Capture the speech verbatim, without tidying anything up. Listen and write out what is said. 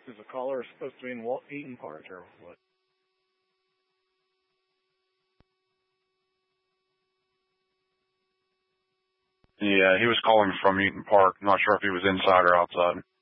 Is the caller supposed to be in Walt Eaton Park or what? Yeah, he was calling from Eaton Park. I'm not sure if he was inside or outside.